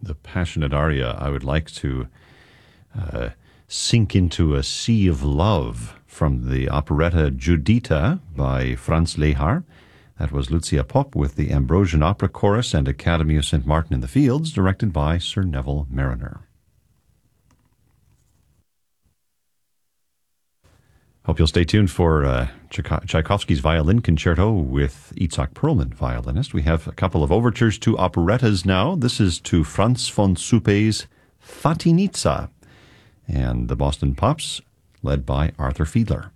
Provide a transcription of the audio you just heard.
the passionate aria, I would like to sink into a sea of love from the operetta Giuditta by Franz Lehár. That was Lucia Popp with the Ambrosian Opera Chorus and Academy of St. Martin in the Fields, directed by Sir Neville Marriner. Hope you'll stay tuned for Tchaikovsky's Violin Concerto with Itzhak Perlman, violinist. We have a couple of overtures to operettas now. This is to Franz von Suppé's Fatinitsa, and the Boston Pops, led by Arthur Fiedler.